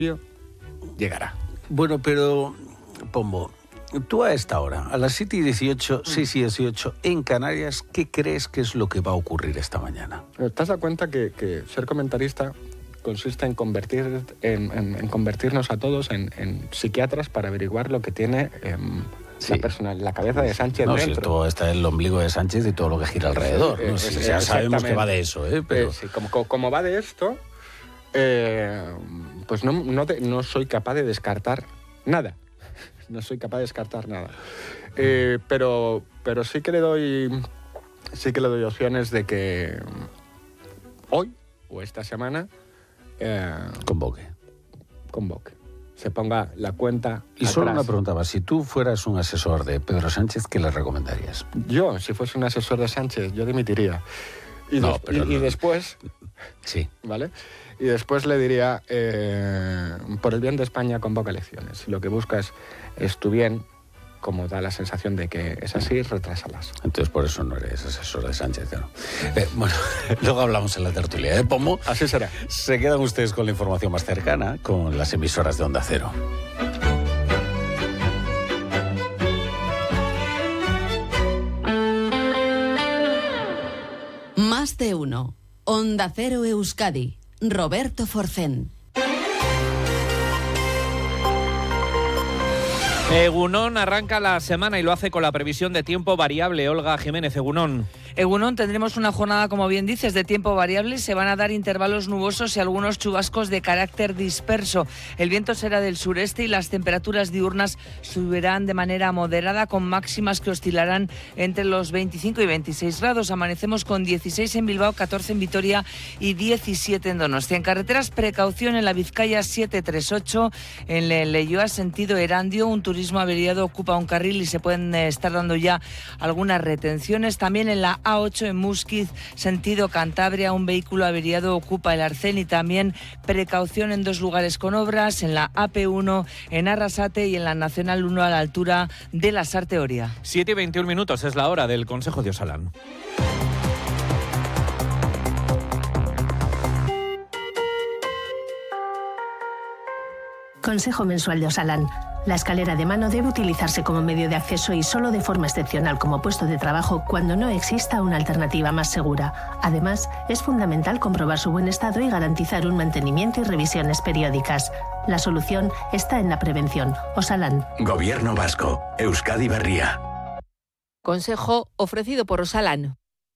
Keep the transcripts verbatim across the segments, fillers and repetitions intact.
llegará. Bueno, pero, Pombo, tú a esta hora, a las siete y dieciocho, seis y dieciocho, en Canarias, ¿qué crees que es lo que va a ocurrir esta mañana? ¿Te has dado cuenta que, que ser comentarista consiste en convertir en, en, en convertirnos a todos en, en psiquiatras para averiguar lo que tiene eh, sí. la persona, la cabeza de Sánchez no, dentro? Si todo está en el ombligo de Sánchez y todo lo que gira alrededor. Sí, ¿no? es, sí, es, ya sabemos que va de eso, ¿eh? Pero... Eh, sí, como, como va de esto, eh, pues no, no, te, no soy capaz de descartar nada. No soy capaz de descartar nada. Eh, pero, pero sí que le doy, sí que le doy opciones de que hoy o esta semana Eh, convoque. Convoque. Se ponga la cuenta Y atrás. solo una pregunta más. Si tú fueras un asesor de Pedro Sánchez, ¿qué le recomendarías? Yo, si fuese un asesor de Sánchez, yo dimitiría. Y, no, des- pero y, y no. después... Sí. ¿Vale? Y después le diría, eh, por el bien de España, convoca elecciones. Si lo que buscas es tu bien, como da la sensación de que es así, retrásalas. Entonces por eso no eres asesor de Sánchez, claro. Eh, bueno, luego hablamos en la tertulia, ¿eh, Pombo? Así será. Se quedan ustedes con la información más cercana, con las emisoras de Onda Cero. Más de uno. Onda Cero Euskadi. Roberto Forcén. Egunon arranca la semana y lo hace con la previsión de tiempo variable. Olga Jiménez, Egunon. Egunon, tendremos una jornada, como bien dices, de tiempo variable. Se van a dar intervalos nubosos y algunos chubascos de carácter disperso. El viento será del sureste y las temperaturas diurnas subirán de manera moderada, con máximas que oscilarán entre los veinticinco y veintiséis grados. Amanecemos con dieciséis en Bilbao, catorce en Vitoria y diecisiete en Donostia. En carreteras, precaución en la Vizcaya setecientos treinta y ocho, en Leioa, sentido Erandio. Un turismo averiado ocupa un carril y se pueden estar dando ya algunas retenciones. También en la A ocho en Musquiz, sentido Cantabria, un vehículo averiado ocupa el arcén y también precaución en dos lugares con obras, en la A P uno en Arrasate y en la Nacional uno a la altura de la Sarteoria. siete y veintiún minutos es la hora del Consejo de Osalan. Consejo mensual de Osalan. La escalera de mano debe utilizarse como medio de acceso y solo de forma excepcional como puesto de trabajo cuando no exista una alternativa más segura. Además, es fundamental comprobar su buen estado y garantizar un mantenimiento y revisiones periódicas. La solución está en la prevención. Osalan. Gobierno vasco. Euskadi Berria. Consejo ofrecido por Osalan.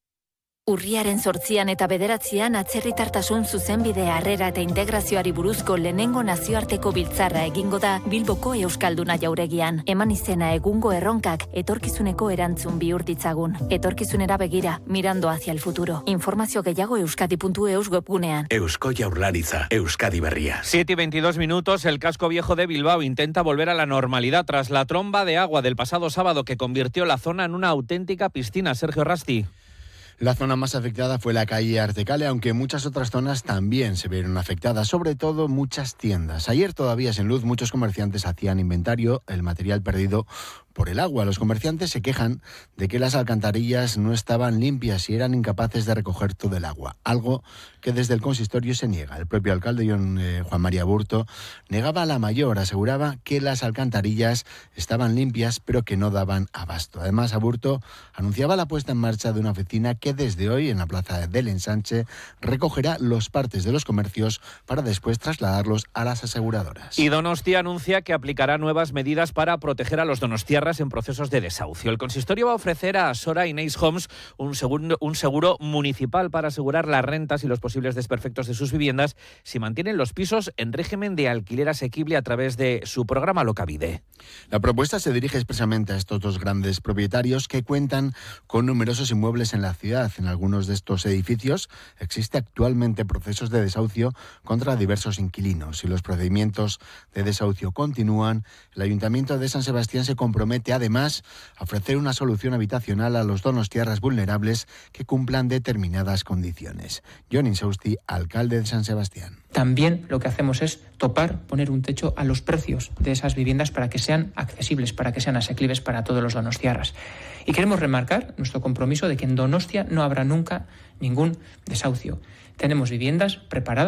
Urriaren zortzian eta bederatzian atzerritartasun zuzenbide harrera eta integrazioari buruzko lehenengo nazioarteko biltzarra egingo da Bilboko Euskalduna jauregian. Eman izena egungo erronkak etorkizuneko erantzun bihur ditzagun. Etorkizunera begira, mirando hacia el futuro. Informazio gehiago euskadi puntu eus webgunean. Eusko Jaurlaritza, Euskadi Berria. siete y veintidós minutos, el casco viejo de Bilbao intenta volver a la normalidad tras la tromba de agua del pasado sábado que convirtió la zona en una auténtica piscina. Sergio Rasti. La zona más afectada fue la calle Artecale, aunque muchas otras zonas también se vieron afectadas, sobre todo muchas tiendas. Ayer, todavía sin luz, muchos comerciantes hacían inventario el material perdido por el agua. Los comerciantes se quejan de que las alcantarillas no estaban limpias y eran incapaces de recoger todo el agua, algo que desde el consistorio se niega. El propio alcalde, John, eh, Juan María Aburto, negaba a la mayor, aseguraba que las alcantarillas estaban limpias pero que no daban abasto. Además, Aburto anunciaba la puesta en marcha de una oficina que desde hoy en la plaza del Ensanche recogerá los partes de los comercios para después trasladarlos a las aseguradoras. Y Donostia anuncia que aplicará nuevas medidas para proteger a los donostiarras en procesos de desahucio. El consistorio va a ofrecer a Sora y Neis Homes un seguro, un seguro municipal para asegurar las rentas y los posibles desperfectos de sus viviendas si mantienen los pisos en régimen de alquiler asequible a través de su programa Locavide. La propuesta se dirige expresamente a estos dos grandes propietarios que cuentan con numerosos inmuebles en la ciudad. En algunos de estos edificios existe actualmente procesos de desahucio contra diversos inquilinos. Si los procedimientos de desahucio continúan, el Ayuntamiento de San Sebastián se compromete además a ofrecer una solución habitacional a los donostiarras vulnerables que cumplan determinadas condiciones. John Insausti, alcalde de San Sebastián. También lo que hacemos es topar, poner un techo a los precios de esas viviendas para que sean accesibles, para que sean asequibles para todos los donostiarras. Y queremos remarcar nuestro compromiso de que en Donostia no habrá nunca ningún desahucio. Tenemos viviendas preparadas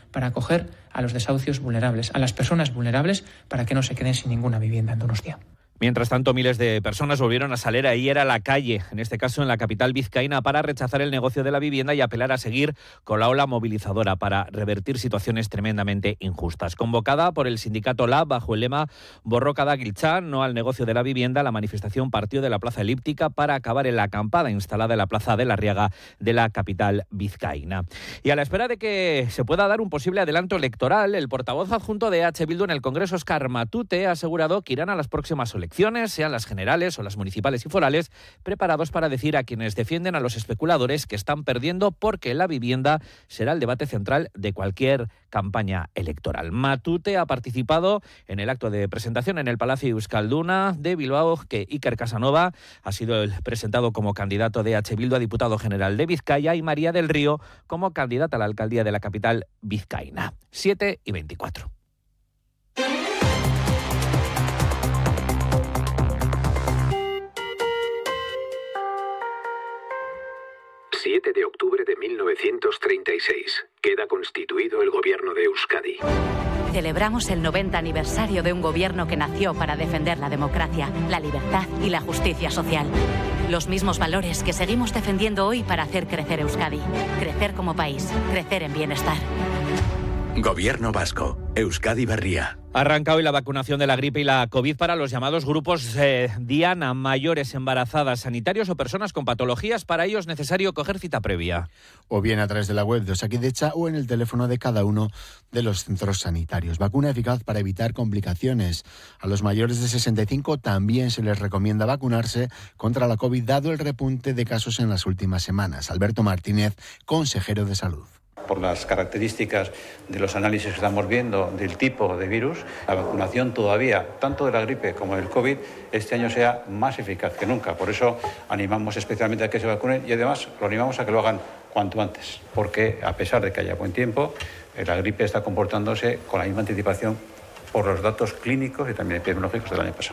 para acoger a los desahucios vulnerables, a las personas vulnerables, para que no se queden sin ninguna vivienda en Donostia. Mientras tanto, miles de personas volvieron a salir ayer a la calle, en este caso en la capital vizcaína, para rechazar el negocio de la vivienda y apelar a seguir con la ola movilizadora para revertir situaciones tremendamente injustas. Convocada por el sindicato Lab bajo el lema Borroka da giltza, no al negocio de la vivienda, la manifestación partió de la Plaza Elíptica para acabar en la acampada instalada en la Plaza de la Riaga de la capital vizcaína. Y a la espera de que se pueda dar un posible adelanto electoral, el portavoz adjunto de H. Bildu en el Congreso, Óscar Matute, ha asegurado que irán a las próximas elecciones, sean las generales o las municipales y forales, preparados para decir a quienes defienden a los especuladores que están perdiendo, porque la vivienda será el debate central de cualquier campaña electoral. Matute ha participado en el acto de presentación en el Palacio Euskalduna de Bilbao, que Iker Casanova ha sido el presentado como candidato de H. Bildu a diputado general de Vizcaya y María del Río como candidata a la alcaldía de la capital vizcaína. siete y veinticuatro. siete de octubre de mil novecientos treinta y seis. Queda constituido el gobierno de Euskadi. Celebramos el noventa aniversario de un gobierno que nació para defender la democracia, la libertad y la justicia social. Los mismos valores que seguimos defendiendo hoy para hacer crecer Euskadi. Crecer como país, crecer en bienestar. Gobierno vasco, Euskadi Berria. Ha arrancado hoy la vacunación de la gripe y la COVID para los llamados grupos eh, Diana, mayores, embarazadas, sanitarios o personas con patologías. Para ello es necesario coger cita previa. O bien a través de la web de Osakidetza o en el teléfono de cada uno de los centros sanitarios. Vacuna eficaz para evitar complicaciones. A los mayores de sesenta y cinco también se les recomienda vacunarse contra la COVID, dado el repunte de casos en las últimas semanas. Alberto Martínez, consejero de Salud. Por las características de los análisis que estamos viendo del tipo de virus, la vacunación todavía, tanto de la gripe como del COVID, este año sea más eficaz que nunca. Por eso animamos especialmente a que se vacunen y además lo animamos a que lo hagan cuanto antes, porque a pesar de que haya buen tiempo, la gripe está comportándose con la misma anticipación por los datos clínicos y también epidemiológicos del año pasado.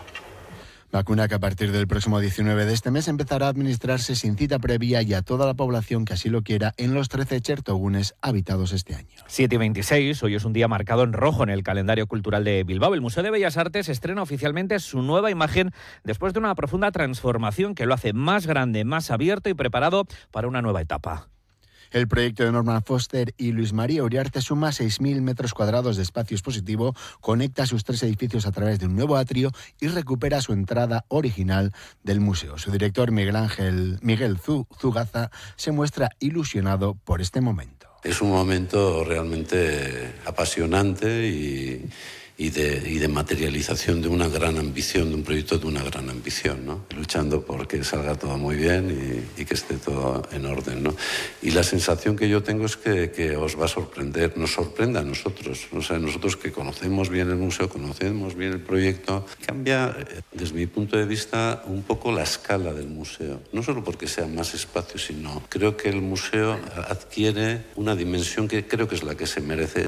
Vacuna que a partir del próximo diecinueve de este mes empezará a administrarse sin cita previa y a toda la población que así lo quiera en los trece chertogunes habitados este año. siete y veintiséis, hoy es un día marcado en rojo en el calendario cultural de Bilbao. El Museo de Bellas Artes estrena oficialmente su nueva imagen después de una profunda transformación que lo hace más grande, más abierto y preparado para una nueva etapa. El proyecto de Norman Foster y Luis María Uriarte suma seis mil metros cuadrados de espacio expositivo, conecta sus tres edificios a través de un nuevo atrio y recupera su entrada original del museo. Su director, Miguel Ángel Miguel Zugaza, se muestra ilusionado por este momento. Es un momento realmente apasionante y... Y de, y de materialización de una gran ambición, de un proyecto de una gran ambición, ¿no? Luchando por que salga todo muy bien y, y que esté todo en orden, ¿no? Y la sensación que yo tengo es que, que os va a sorprender, nos sorprende a nosotros, o sea, nosotros que conocemos bien el museo, conocemos bien el proyecto, cambia, desde mi punto de vista, un poco la escala del museo. No solo porque sea más espacio, sino creo que el museo adquiere una dimensión que creo que es la que se merece.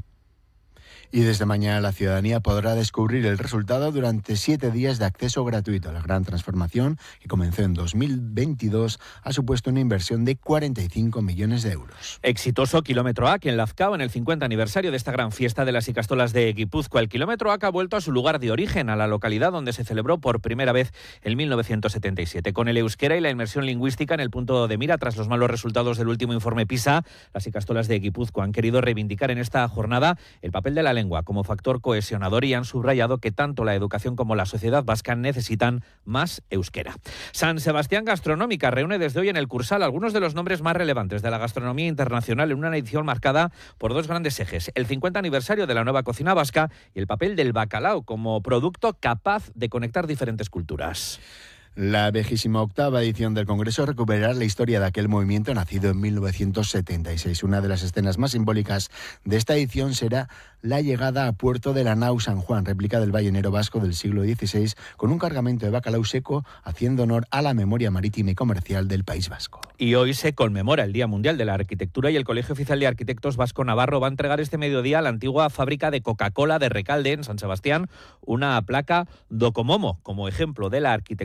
Y desde mañana la ciudadanía podrá descubrir el resultado durante siete días de acceso gratuito. La gran transformación, que comenzó en dos mil veintidós, ha supuesto una inversión de cuarenta y cinco millones de euros. Exitoso Kilómetro A, que en Lazkao, en el cincuenta aniversario de esta gran fiesta de las Ikastolas de Guipúzcoa. El Kilómetro A ha vuelto a su lugar de origen, a la localidad donde se celebró por primera vez en mil novecientos setenta y siete. Con el euskera y la inmersión lingüística en el punto de mira tras los malos resultados del último informe PISA, las Ikastolas de Guipúzcoa han querido reivindicar en esta jornada el papel de la lengua como factor cohesionador y han subrayado que tanto la educación como la sociedad vasca necesitan más euskera. San Sebastián Gastronómica reúne desde hoy en el Cursal algunos de los nombres más relevantes de la gastronomía internacional en una edición marcada por dos grandes ejes: el cincuenta aniversario de la nueva cocina vasca y el papel del bacalao como producto capaz de conectar diferentes culturas. La vigésima octava edición del Congreso recuperará la historia de aquel movimiento nacido en mil novecientos setenta y seis. Una de las escenas más simbólicas de esta edición será la llegada a puerto de la nau San Juan, réplica del ballenero vasco del siglo dieciséis, con un cargamento de bacalao seco, haciendo honor a la memoria marítima y comercial del País Vasco. Y hoy se conmemora el Día Mundial de la Arquitectura y el Colegio Oficial de Arquitectos Vasco Navarro va a entregar este mediodía a la antigua fábrica de Coca-Cola de Recalde, en San Sebastián, una placa Docomomo, como ejemplo de la arquitectura industrial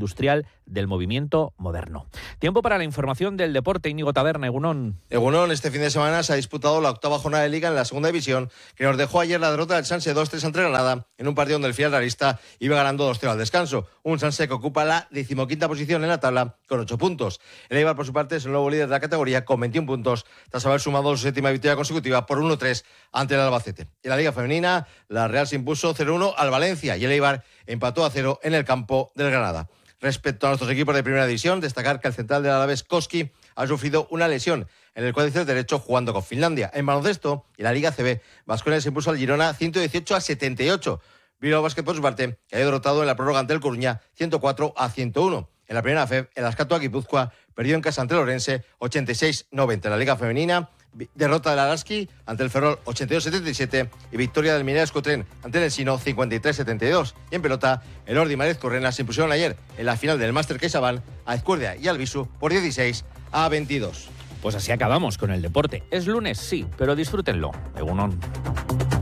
industrial del movimiento moderno. Tiempo para la información del deporte. Íñigo Taberna, Egunon. Egunon, este fin de semana se ha disputado la octava jornada de Liga en la segunda división, que nos dejó ayer la derrota del Sanse dos tres ante Granada, en un partido donde el filial realista iba ganando dos cero al descanso. Un Sanse que ocupa la decimoquinta posición en la tabla con ocho puntos. El Eibar, por su parte, es el nuevo líder de la categoría con veintiún puntos, tras haber sumado su séptima victoria consecutiva por uno tres ante el Albacete. En la Liga Femenina, la Real se impuso cero uno al Valencia y el Eibar empató a cero en el campo del Granada. Respecto a nuestros equipos de primera división, destacar que el central del Alavés, Koski, ha sufrido una lesión en el cuádriceps derecho jugando con Finlandia. En baloncesto, en la Liga A C B, Baskonia se impuso al Girona ciento dieciocho a setenta y ocho. Bilbao Basket, por su parte, que ha derrotado en la prórroga ante el Coruña ciento cuatro a ciento uno. En la primera F E B, el Azcárraga Guipúzcoa perdió en casa ante el Orense ochenta y seis noventa. En la Liga Femenina, derrota del Araski ante el Ferrol ochenta y dos setenta y siete y victoria del Mineros Escotren ante el Ensino cincuenta y tres setenta y dos. Y en pelota, el Ordi y Marez Correna se impusieron ayer en la final del Máster CaixaBank a Ezcuerda y Albisu por dieciséis a veintidós. Pues así acabamos con el deporte. Es lunes, sí, pero disfrútenlo. Egunon.